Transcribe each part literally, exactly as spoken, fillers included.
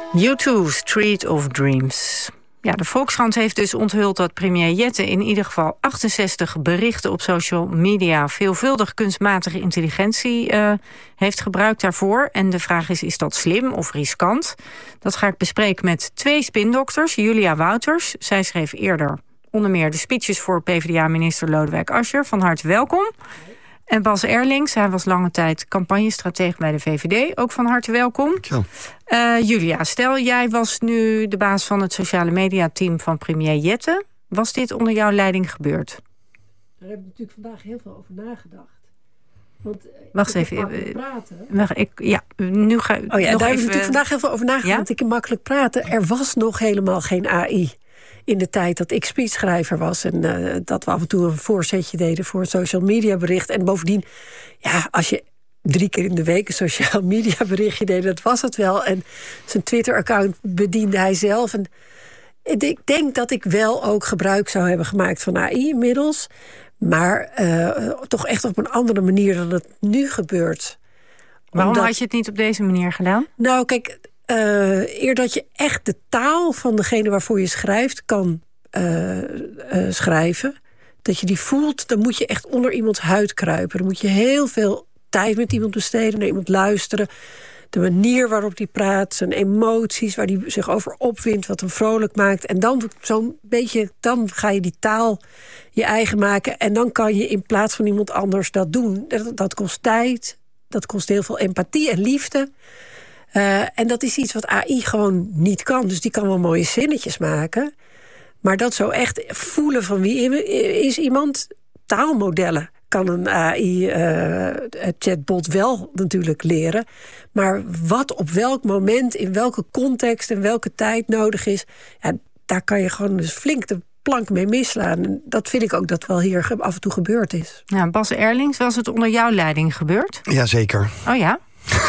U twee, Street of Dreams. Ja, de Volkskrant heeft dus onthuld dat premier Jette in ieder geval achtenzestig berichten op social media veelvuldig kunstmatige intelligentie uh, heeft gebruikt daarvoor. En de vraag is, is dat slim of riskant? Dat ga ik bespreken met twee spindokters. Julia Wouters, zij schreef eerder onder meer de speeches voor P v d A-minister Lodewijk Asscher. Van harte welkom. En Bas Erlings, hij was lange tijd campagnestratege bij de V V D. Ook van harte welkom. Uh, Julia, stel jij was nu de baas van het sociale mediateam van premier Jette. Was dit onder jouw leiding gebeurd? Daar heb ik natuurlijk vandaag heel veel over nagedacht. Want Wacht ik even. Makkelijk praten. Wacht, ik, ja, nu ga ik. Oh ja, nog daar heb ik even... natuurlijk vandaag heel veel over nagedacht. Ja? Want ik makkelijk praten. Er was nog helemaal geen A I in de tijd dat ik speechschrijver was. En uh, dat we af en toe een voorzetje deden voor een social media bericht. En bovendien, ja, als je drie keer in de week een social media berichtje deed, dat was het wel. En zijn Twitter-account bediende hij zelf. En ik denk dat ik wel ook gebruik zou hebben gemaakt van A I inmiddels. Maar uh, toch echt op een andere manier dan het nu gebeurt. Waarom Omdat... had je het niet op deze manier gedaan? Nou, kijk, uh, eer dat je echt de taal van degene waarvoor je schrijft kan uh, uh, schrijven, dat je die voelt, dan moet je echt onder iemands huid kruipen. Dan moet je heel veel tijd met iemand besteden, naar iemand luisteren. De manier waarop die praat, zijn emoties, waar die zich over opwindt, wat hem vrolijk maakt. En dan zo'n beetje, dan ga je die taal je eigen maken. En dan kan je in plaats van iemand anders dat doen. Dat, dat kost tijd, dat kost heel veel empathie en liefde. Uh, en dat is iets wat A I gewoon niet kan. Dus die kan wel mooie zinnetjes maken. Maar dat zo echt voelen van wie is iemand, taalmodellen kan een A I-chatbot uh, wel natuurlijk leren. Maar wat op welk moment, in welke context en welke tijd nodig is, ja, daar kan je gewoon dus flink de plank mee misslaan. En dat vind ik ook dat wel hier af en toe gebeurd is. Ja, Bas Erlings, was het onder jouw leiding gebeurd? Jazeker. Oh ja?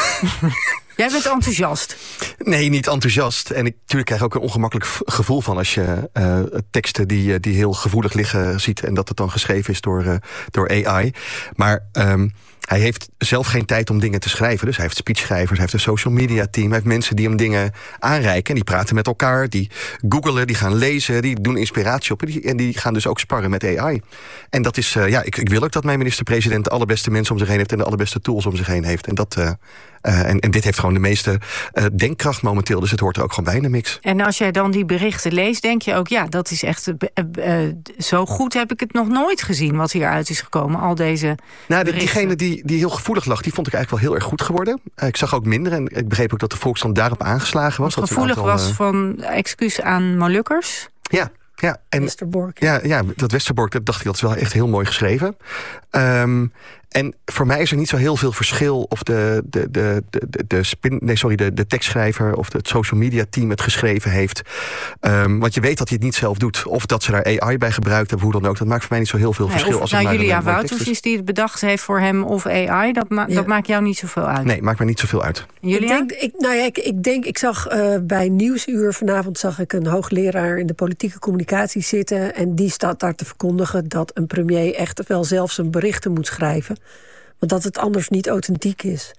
Jij bent enthousiast. Nee, niet enthousiast. En ik natuurlijk krijg ook een ongemakkelijk gevoel van als je uh, teksten die, die heel gevoelig liggen ziet en dat het dan geschreven is door, uh, door A I. Maar um, hij heeft zelf geen tijd om dingen te schrijven. Dus hij heeft speechschrijvers, hij heeft een social media team, hij heeft mensen die hem dingen aanreiken. En die praten met elkaar, die googelen, die gaan lezen, die doen inspiratie op. En die, en die gaan dus ook sparren met A I. En dat is, uh, ja, ik, ik wil ook dat mijn minister-president de allerbeste mensen om zich heen heeft en de allerbeste tools om zich heen heeft. En dat... Uh, Uh, en, en dit heeft gewoon de meeste uh, denkkracht momenteel. Dus het hoort er ook gewoon bij in de mix. En als jij dan die berichten leest, denk je ook, ja, dat is echt... Uh, uh, zo goed heb ik het nog nooit gezien wat hieruit is gekomen. Al deze Nou, de, diegene die, die heel gevoelig lag, die vond ik eigenlijk wel heel erg goed geworden. Uh, ik zag ook minder en ik begreep ook dat de Volkskrant daarop aangeslagen was. Wat gevoelig aantal, was uh... van excuus aan Molukkers? Ja. Ja, en, Westerbork. Ja, ja, dat Westerbork, dat dacht ik, dat is wel echt heel mooi geschreven. Um, en voor mij is er niet zo heel veel verschil of de, de, de, de, de, spin, nee, sorry, de, de tekstschrijver of het social media team het geschreven heeft. Um, want je weet dat hij het niet zelf doet. Of dat ze daar A I bij gebruikt hebben, hoe dan ook. Dat maakt voor mij niet zo heel veel nee, verschil. Of als nou, het Julia maar Wouters is die het bedacht heeft voor hem of A I. Dat, ma- ja. dat maakt jou niet zoveel uit? Nee, maakt mij niet zoveel uit. Julia? Ik denk, ik, nou ja, ik, ik, denk, ik zag uh, bij Nieuwsuur vanavond zag ik een hoogleraar in de politieke communicatie zitten. En die staat daar te verkondigen dat een premier echt wel zelf zijn berichten moet schrijven. Want dat het anders niet authentiek is.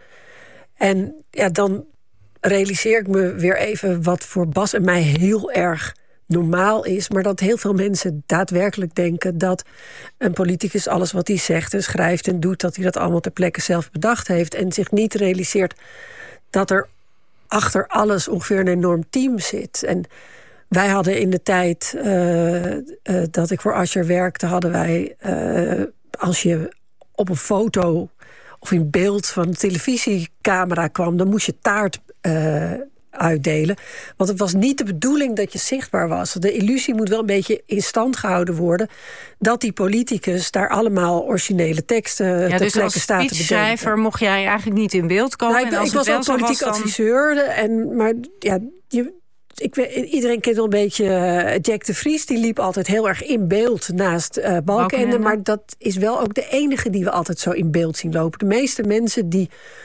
En ja, dan realiseer ik me weer even wat voor Bas en mij heel erg normaal is. Maar dat heel veel mensen daadwerkelijk denken dat een politicus alles wat hij zegt en schrijft en doet, dat hij dat allemaal ter plekke zelf bedacht heeft. En zich niet realiseert dat er achter alles ongeveer een enorm team zit. En wij hadden in de tijd uh, uh, dat ik voor Asscher werkte, hadden wij, uh, als je op een foto of in beeld van een televisiecamera kwam, dan moest je taart uh, uitdelen. Want het was niet de bedoeling dat je zichtbaar was. De illusie moet wel een beetje in stand gehouden worden dat die politicus daar allemaal originele teksten ja, ter dus plekke staat te bedenken. als speechschrijver mocht jij eigenlijk niet in beeld komen. Nou, ik, en als ik was al politiek was, dan... adviseur. En, maar ja, je... Ik weet, iedereen kent wel een beetje uh, Jack de Vries. Die liep altijd heel erg in beeld naast uh, Balkenende. Maar dat is wel ook de enige die we altijd zo in beeld zien lopen. De meeste mensen die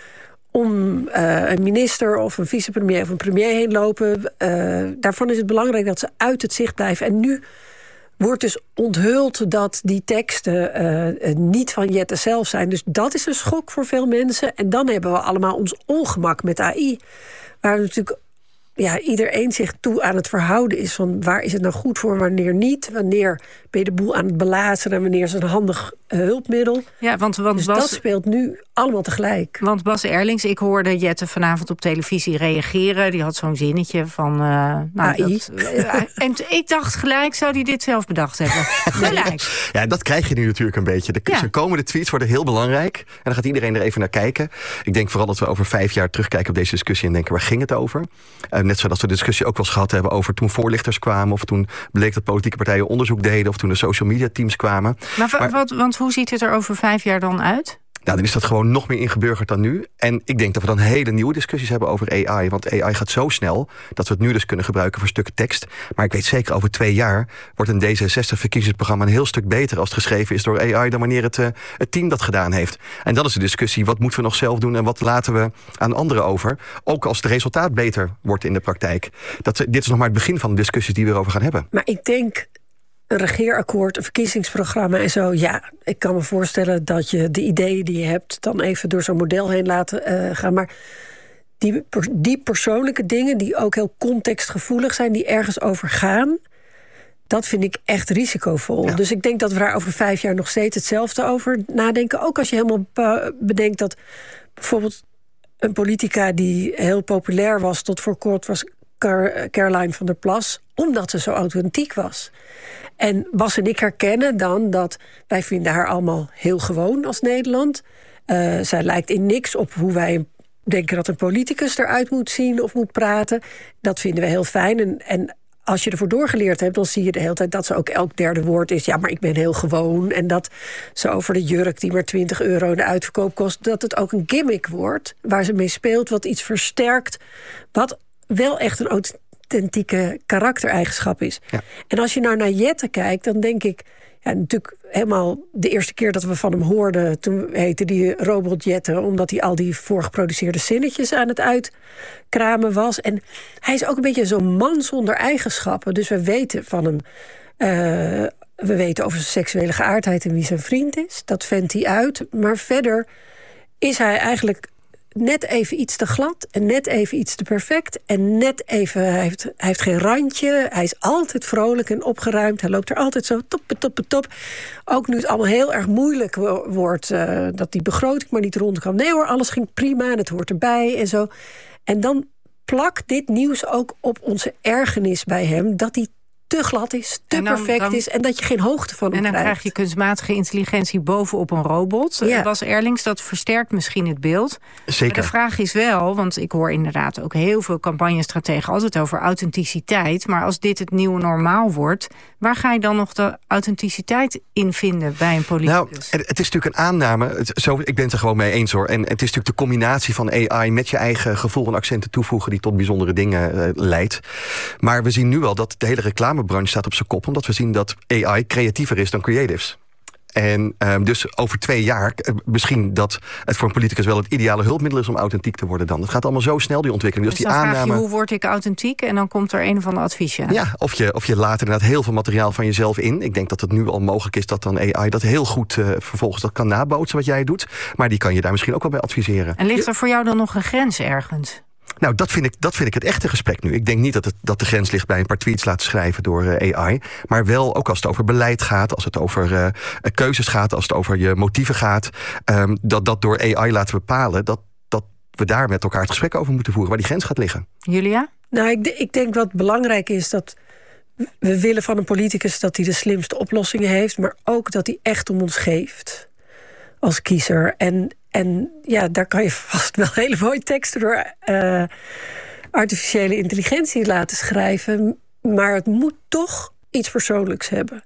om uh, een minister of een vicepremier of een premier heen lopen, Uh, daarvan is het belangrijk dat ze uit het zicht blijven. En nu wordt dus onthuld dat die teksten uh, niet van Jette zelf zijn. Dus dat is een schok voor veel mensen. En dan hebben we allemaal ons ongemak met A I. Waar we natuurlijk ja, iedereen zich toe aan het verhouden is van waar is het nou goed voor, wanneer niet, wanneer ben je de boel aan het belazen en wanneer is het een handig uh, hulpmiddel. Ja, want, want dus Bas, dat speelt nu allemaal tegelijk. Want Bas Erlings, ik hoorde Jette vanavond op televisie reageren. Die had zo'n zinnetje van uh, nou, A I. Dat, uh, en ik dacht gelijk, zou die dit zelf bedacht hebben? Gelijk. Ja, dat krijg je nu natuurlijk een beetje. De ja. komende tweets worden heel belangrijk. En dan gaat iedereen er even naar kijken. Ik denk vooral dat we over vijf jaar terugkijken op deze discussie en denken, waar ging het over? Uh, net zoals we de discussie ook wel eens gehad hebben over toen voorlichters kwamen, of toen bleek dat politieke partijen onderzoek deden, of toen de social media teams kwamen. Maar, maar wat, want hoe ziet het er over vijf jaar dan uit? Nou, dan is dat gewoon nog meer ingeburgerd dan nu. En ik denk dat we dan hele nieuwe discussies hebben over A I. Want A I gaat zo snel dat we het nu dus kunnen gebruiken voor stukken tekst. Maar ik weet zeker, over twee jaar wordt een D zesenzestig-verkiezingsprogramma een heel stuk beter als het geschreven is door A I dan wanneer het, uh, het team dat gedaan heeft. En dan is de discussie, wat moeten we nog zelf doen en wat laten we aan anderen over? Ook als het resultaat beter wordt in de praktijk. Dat, dit is nog maar het begin van de discussies die we erover gaan hebben. Maar ik denk, een regeerakkoord, een verkiezingsprogramma en zo. Ja, ik kan me voorstellen dat je de ideeën die je hebt dan even door zo'n model heen laten uh, gaan. Maar die, die persoonlijke dingen die ook heel contextgevoelig zijn, die ergens over gaan, dat vind ik echt risicovol. Ja. Dus ik denk dat we daar over vijf jaar nog steeds hetzelfde over nadenken. Ook als je helemaal bedenkt dat bijvoorbeeld een politica die heel populair was tot voor kort was Car- Caroline van der Plas, omdat ze zo authentiek was. En Bas en ik herkennen dan dat wij vinden haar allemaal heel gewoon als Nederland. Uh, zij lijkt in niks op hoe wij denken dat een politicus eruit moet zien of moet praten. Dat vinden we heel fijn. En, en als je ervoor doorgeleerd hebt, dan zie je de hele tijd dat ze ook elk derde woord is. Ja, maar ik ben heel gewoon. En dat ze over de jurk die maar twintig euro in de uitverkoop kost, dat het ook een gimmick wordt waar ze mee speelt, wat iets versterkt, wat wel echt een authentieke karaktereigenschap is. Ja. En als je nou naar Jette kijkt, dan denk ik, ja, natuurlijk helemaal de eerste keer dat we van hem hoorden, toen heette die Robot Jette, omdat hij al die voorgeproduceerde zinnetjes aan het uitkramen was. En hij is ook een beetje zo'n man zonder eigenschappen. Dus we weten van hem, uh, we weten over zijn seksuele geaardheid en wie zijn vriend is. Dat vendt hij uit. Maar verder is hij eigenlijk net even iets te glad en net even iets te perfect. En net even, hij heeft, hij heeft geen randje. Hij is altijd vrolijk en opgeruimd. Hij loopt er altijd zo top, top, top. Ook nu het allemaal heel erg moeilijk wordt, uh, dat die begroting maar niet rondkwam. Nee hoor, alles ging prima en het hoort erbij en zo. En dan plakt dit nieuws ook op onze ergernis bij hem, dat hij te glad is, te dan, perfect dan, is en dat je geen hoogte van hem krijgt. En dan krijgt. krijg je kunstmatige intelligentie bovenop een robot. Ja. Bas Erlings, dat versterkt misschien het beeld. Zeker. Maar de vraag is wel, want ik hoor inderdaad ook heel veel campagnestrategen altijd over authenticiteit. Maar als dit het nieuwe normaal wordt, waar ga je dan nog de authenticiteit in vinden bij een politicus? Nou, het is natuurlijk een aanname. Het, zo, ik ben het er gewoon mee eens hoor. En het is natuurlijk de combinatie van A I met je eigen gevoel en accenten toevoegen die tot bijzondere dingen uh, leidt. Maar we zien nu al dat de hele reclame branche staat op zijn kop, omdat we zien dat A I creatiever is dan creatives. En um, dus over twee jaar, uh, misschien dat het voor een politicus wel het ideale hulpmiddel is om authentiek te worden dan. Het gaat allemaal zo snel, die ontwikkeling. Dus, dus die dan aanname, vraag je, hoe word ik authentiek? En dan komt er een van de adviesje. Ja, of je, of je laat inderdaad heel veel materiaal van jezelf in. Ik denk dat het nu al mogelijk is dat dan A I dat heel goed uh, vervolgens dat kan nabootsen wat jij doet. Maar die kan je daar misschien ook wel bij adviseren. En ligt er voor jou dan nog een grens ergens? Nou, dat vind ik, dat vind ik het echte gesprek nu. Ik denk niet dat, het, dat de grens ligt bij een paar tweets laten schrijven door uh, A I. Maar wel ook als het over beleid gaat, als het over uh, keuzes gaat, als het over je motieven gaat. Um, dat dat door A I laten bepalen, dat, dat we daar met elkaar het gesprek over moeten voeren, waar die grens gaat liggen. Julia? Nou, ik, ik denk wat belangrijk is, dat we willen van een politicus dat hij de slimste oplossingen heeft, maar ook dat hij echt om ons geeft als kiezer. En En ja, daar kan je vast wel hele mooie teksten door uh, artificiële intelligentie laten schrijven. Maar het moet toch iets persoonlijks hebben.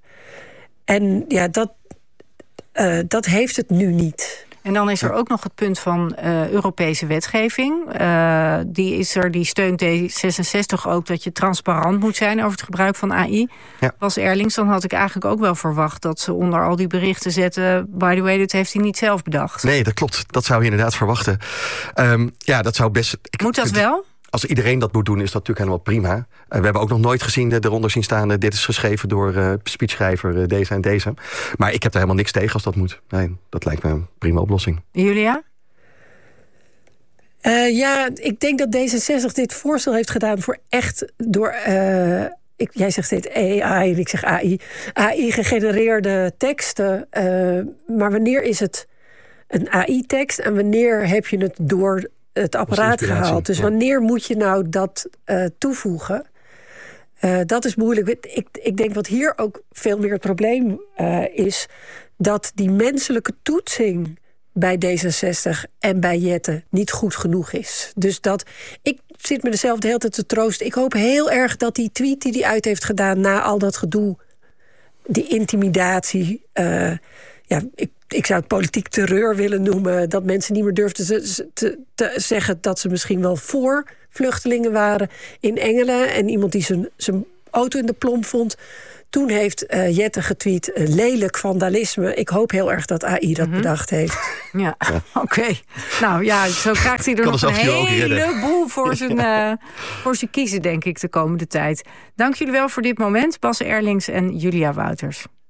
En ja, dat, uh, dat heeft het nu niet. En dan is er ook nog het punt van uh, Europese wetgeving. Uh, die is er, die steunt D zesenzestig ook dat je transparant moet zijn over het gebruik van A I. Ja. Bas Erlings, dan had ik eigenlijk ook wel verwacht dat ze onder al die berichten zetten, by the way, dit heeft hij niet zelf bedacht. Nee, dat klopt. Dat zou je inderdaad verwachten. Um, ja, dat zou best. Ik, moet dat wel? Als iedereen dat moet doen, is dat natuurlijk helemaal prima. Uh, we hebben ook nog nooit gezien, de, eronder zien staan, uh, dit is geschreven door uh, speechschrijver uh, deze en deze. Maar ik heb daar helemaal niks tegen als dat moet. Nee, dat lijkt me een prima oplossing. Julia? Uh, ja, ik denk dat D zesenzestig dit voorstel heeft gedaan voor echt door... Uh, ik, jij zegt dit A I en ik zeg A I. A I-gegenereerde teksten. Uh, maar wanneer is het een A I-tekst en wanneer heb je het door het apparaat gehaald? Dus ja. wanneer moet je nou dat uh, toevoegen? Uh, dat is moeilijk. Ik, ik denk wat hier ook veel meer het probleem uh, is... dat die menselijke toetsing bij D zesenzestig en bij Jette niet goed genoeg is. Dus dat ik zit me dezelfde de hele tijd te troosten. Ik hoop heel erg dat die tweet die hij uit heeft gedaan na al dat gedoe, die intimidatie, uh, ja, ik, ik zou het politiek terreur willen noemen, dat mensen niet meer durfden te, te, te zeggen dat ze misschien wel voor vluchtelingen waren in Engelen en iemand die zijn, zijn auto in de plomp vond. Toen heeft uh, Jette getweet, uh, lelijk vandalisme. Ik hoop heel erg dat A I dat mm-hmm. bedacht heeft. Ja, ja. oké. Okay. Nou ja, zo krijgt hij er nog een heleboel voor zijn, uh, voor zijn kiezen, denk ik, de komende tijd. Dank jullie wel voor dit moment, Bas Erlings en Julia Wouters.